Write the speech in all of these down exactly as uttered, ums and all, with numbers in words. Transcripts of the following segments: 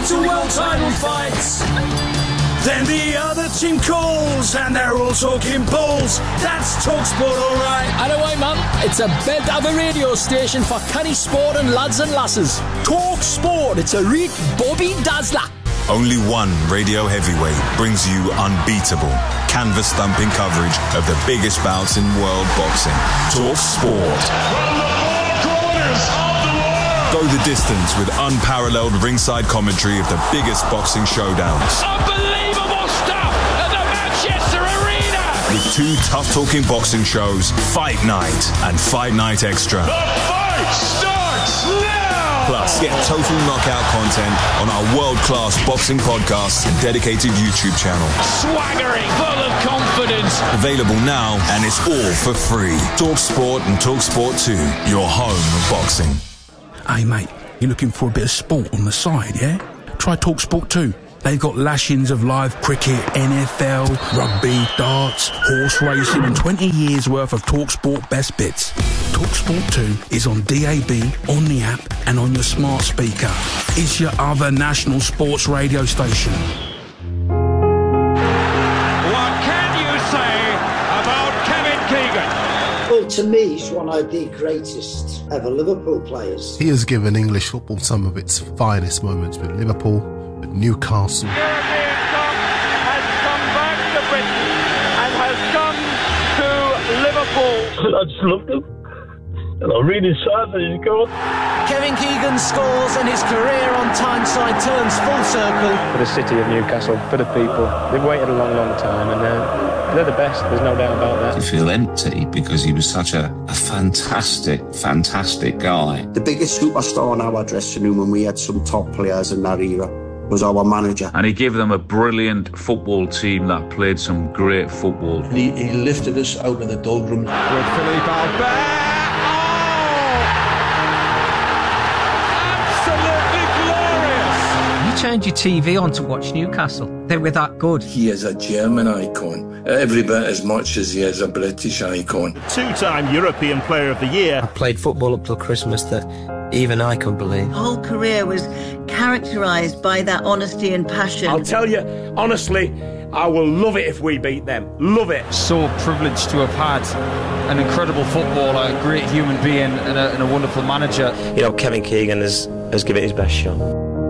to world title fights. Then the other team calls and they're all talking balls. That's TalkSport, alright. Anyway, man, it's a bed of a radio station for canny sport and lads and lasses. TalkSport, it's a real Bobby Dazzler. Only one radio heavyweight brings you unbeatable, canvas-thumping coverage of the biggest bouts in world boxing. TalkSport. From the four corners of the world. Go the distance with unparalleled ringside commentary of the biggest boxing showdowns. Unbelievable stuff at the Manchester Arena. With two tough-talking boxing shows, Fight Night and Fight Night Extra. The fight starts now. Plus, get total knockout content on our world-class boxing podcasts and dedicated YouTube channel. Swaggering, full of confidence. Available now, and it's all for free. TalkSport and TalkSport two, your home of boxing. Hey mate, you looking for a bit of sport on the side, yeah? Try TalkSport two. They've got lashings of live cricket, N F L, rugby, darts, horse racing and twenty years worth of TalkSport best bits. TalkSport two is on D A B, on the app and on your smart speaker. It's your other national sports radio station. What can you say about Kevin Keegan? Well, to me, he's one of the greatest ever Liverpool players. He has given English football some of its finest moments with Liverpool, with Newcastle. European Cup has come back to Britain and has come to Liverpool. I just loved him. And I'm really sad that he's gone. Kevin Keegan scores and his career on Tyneside turns full circle. For the city of Newcastle, for the people. They've waited a long, long time and uh, they're the best, there's no doubt about that. You feel empty because he was such a, a fantastic, fantastic guy. The biggest superstar in our dressing room when we had some top players in that era was our manager. And he gave them a brilliant football team that played some great football. He, he lifted us out of the doldrums. With Philippe Albert. Turned your T V on to watch Newcastle. They were that good. He is a German icon, every bit as much as he is a British icon. Two-time European Player of the Year. I played football up till Christmas that even I couldn't believe. The whole career was characterised by that honesty and passion. I'll tell you, honestly, I will love it if we beat them. Love it. So privileged to have had an incredible footballer, a great human being and a, and a wonderful manager. You know, Kevin Keegan has, has given his best shot.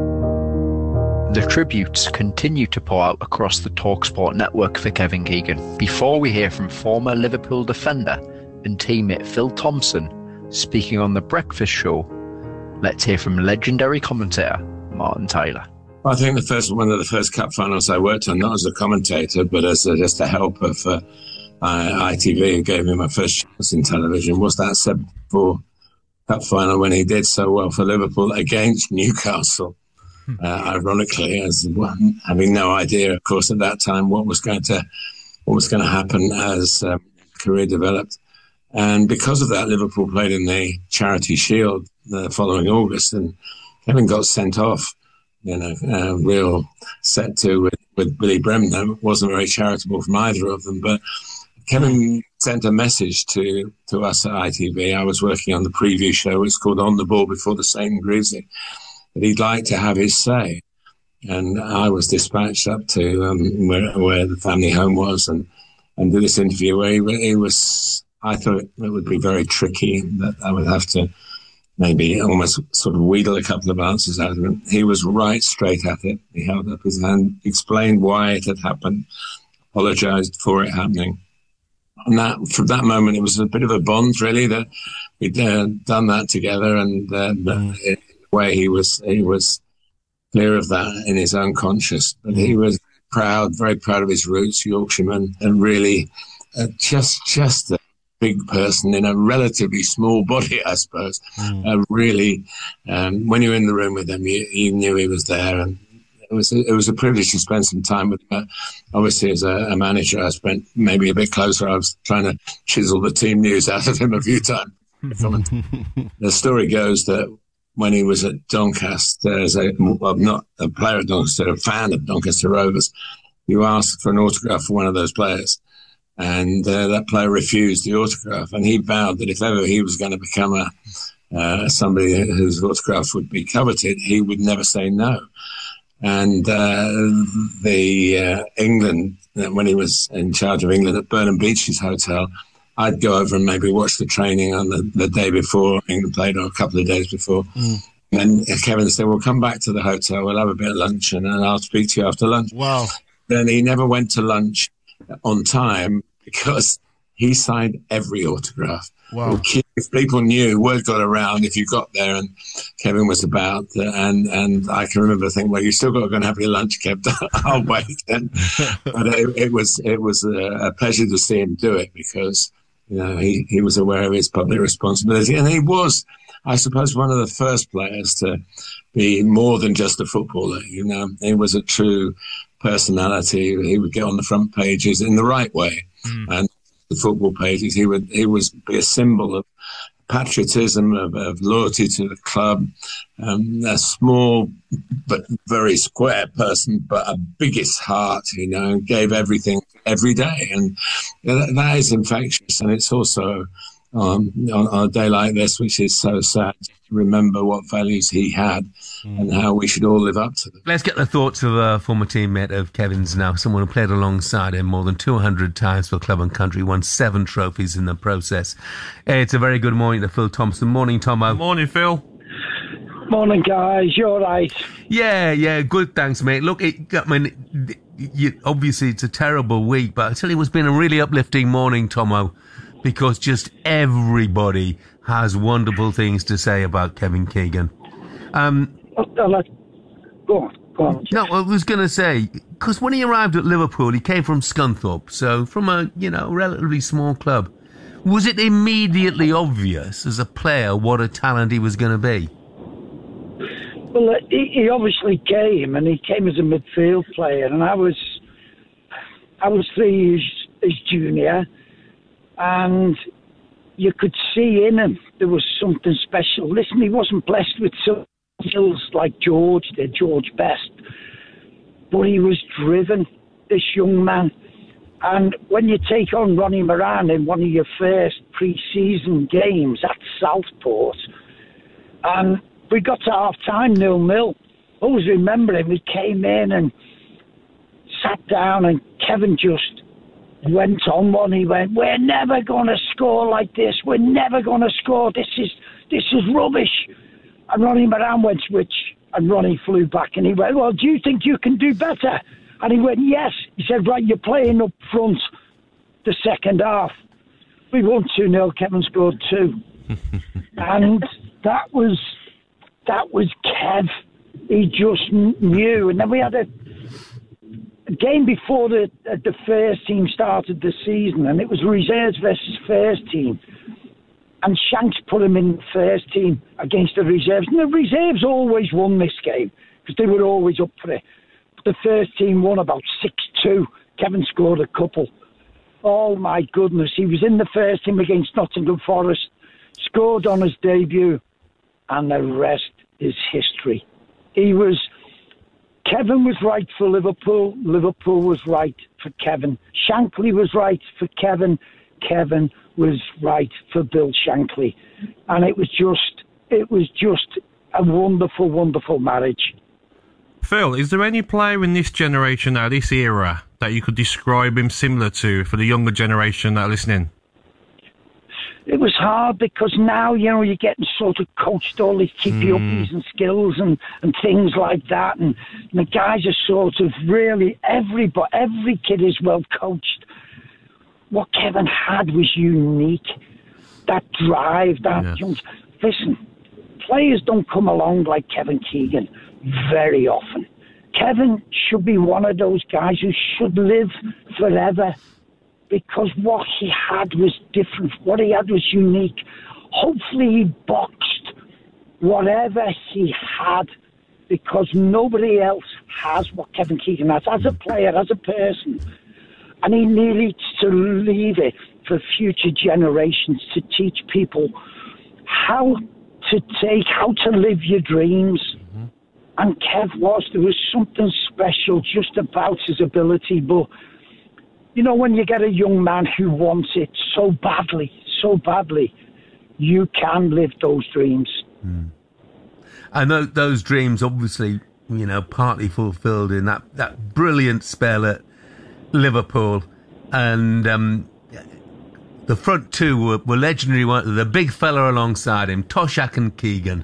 The tributes continue to pour out across the TalkSport network for Kevin Keegan. Before we hear from former Liverpool defender and teammate Phil Thompson speaking on The Breakfast Show, let's hear from legendary commentator Martin Tyler. I think the first one of the first cup finals I worked on, not as a commentator, but as a, just a helper for uh, I T V, and gave me my first chance in television, was that seventy-four cup final when he did so well for Liverpool against Newcastle. Uh, ironically, as one, having no idea, of course, at that time what was going to what was going to happen as um, career developed, and because of that, Liverpool played in the Charity Shield the following August, and Kevin got sent off. You know, a real set to with, with Billy Bremner. It wasn't very charitable from either of them, but Kevin sent a message to to us at I T V. I was working on the preview show. It's called On the Ball Before the Saint Greasy. That he'd like to have his say. And I was dispatched up to um, where, where the family home was and, and do this interview where he, he was, I thought it would be very tricky, that I would have to maybe almost sort of wheedle a couple of answers out of him. He was right straight at it. He held up his hand, explained why it had happened, apologised for it happening. And that, from that moment, it was a bit of a bond, really, that we'd uh, done that together, and uh, mm. it, way he was he was clear of that in his own conscience, but he was proud, very proud of his roots, Yorkshireman, and really uh, just just a big person in a relatively small body, I suppose. Mm. Uh, really, um, when you were in the room with him, you, you knew he was there, and it was a, it was a privilege to spend some time with him. Obviously, as a, a manager, I spent maybe a bit closer. I was trying to chisel the team news out of him a few times. The story goes that when he was at Doncaster, as a, well, not a player at Doncaster, a fan of Doncaster Rovers, you asked for an autograph for one of those players. And uh, that player refused the autograph. And he vowed that if ever he was going to become a uh, somebody whose autograph would be coveted, he would never say no. And uh, the uh, England, when he was in charge of England at Burnham Beech's hotel, I'd go over and maybe watch the training on the, the day before England played, or a couple of days before. Mm. And Kevin said, well, come back to the hotel, we'll have a bit of lunch, and then I'll speak to you after lunch. Wow. Then he never went to lunch on time because he signed every autograph. Wow. If people knew, word got around if you got there and Kevin was about, uh, and and I can remember thinking, well, you still got to go and have your lunch, Kev. I'll wait. And, but it, it was it was a, a pleasure to see him do it, because you know he, he was aware of his public responsibility, and he was, I suppose, one of the first players to be more than just a footballer. You know, he was a true personality. He would get on the front pages in the right way, mm. and the football pages, he would he was be a symbol of patriotism, of, of loyalty to the club, um, a small but very square person, but a biggest heart, you know, and gave everything every day. And that, that is infectious. And it's also um, on, on a day like this, which is so sad, to remember what values he had mm. and how we should all live up to them. Let's get the thoughts of a former teammate of Kevin's now, someone who played alongside him more than two hundred times for club and country, won seven trophies in the process. It's a very good morning to Phil Thompson. Morning, Tomo. Morning, Phil. Morning, guys. You all right? Yeah, yeah, good, thanks, mate. Look, it, I mean, you, obviously it's a terrible week, but I tell you, it's been a really uplifting morning, Tomo, because just everybody has wonderful things to say about Kevin Keegan. Um, oh, go on, go on. No, I was going to say, because when he arrived at Liverpool, he came from Scunthorpe, so from a, you know, relatively small club. Was it immediately obvious as a player what a talent he was going to be? Well, he, he obviously came, and he came as a midfield player, and I was, I was three years his junior, and you could see in him there was something special. Listen, he wasn't blessed with some skills like George did, George Best, but he was driven, this young man. And when you take on Ronnie Moran in one of your first pre-season games at Southport, and we got to half-time nil-nil. I always remember him. He came in and sat down, and Kevin just went on one. He went, we're never going to score like this. We're never going to score. This is this is rubbish. And Ronnie Moran went, switch, and Ronnie flew back, and he went, well, do you think you can do better? And he went, yes. He said, right, you're playing up front the second half. We won two nil. Kevin scored two. And that was... That was Kev. He just knew. And then we had a, a game before the the first team started the season, and it was reserves versus first team. And Shanks put him in the first team against the reserves. And the reserves always won this game because they were always up for it. But the first team won about six two. Kevin scored a couple. Oh, my goodness. He was in the first team against Nottingham Forest, scored on his debut, and the rest is history. He was, Kevin was right for Liverpool, Liverpool was right for Kevin. Shankly was right for Kevin, Kevin was right for Bill Shankly. And it was just, it was just a wonderful, wonderful marriage. Phil, is there any player in this generation now, this era, that you could describe him similar to for the younger generation that are listening? It was hard because now, you know, you're getting sort of coached all these keepy-uppies and skills and, and things like that. And, and the guys are sort of really, everybody, every kid is well coached. What Kevin had was unique. That drive, that yes. young... Listen, players don't come along like Kevin Keegan very often. Kevin should be one of those guys who should live forever, because what he had was different. What he had was unique. Hopefully he boxed whatever he had, because nobody else has what Kevin Keegan has as a player, as a person. And he needs to leave it for future generations to teach people how to take, how to live your dreams. Mm-hmm. And Kev was, there was something special just about his ability, but you know, when you get a young man who wants it so badly, so badly, you can live those dreams. Mm. And th- those dreams, obviously, you know, partly fulfilled in that, that brilliant spell at Liverpool. And um, the front two were, were legendary, weren't they? The big fella alongside him, Toshack and Keegan.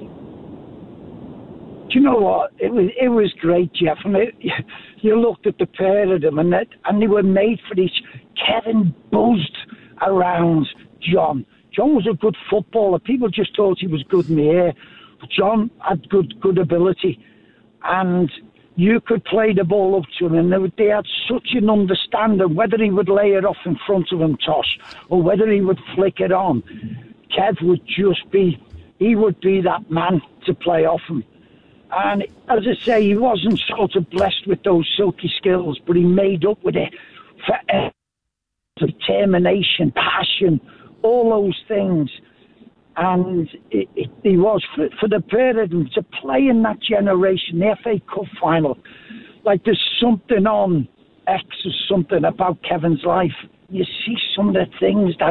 Do you know what? It was it was great, Jeff. And it, you looked at the pair of them, and that, and they were made for each. Kevin buzzed around John. John was a good footballer. People just thought he was good in the air. But John had good good ability, and you could play the ball up to him, and they, they had such an understanding whether he would lay it off in front of him, Tosh, or whether he would flick it on. Kev would just be, he would be that man to play off him. And as I say, he wasn't sort of blessed with those silky skills, but he made up with it for uh, determination, passion, all those things. And it, it, he was, for, for the pair of them, to play in that generation, the F A Cup final, like there's something on X or something about Kevin's life. You see some of the things that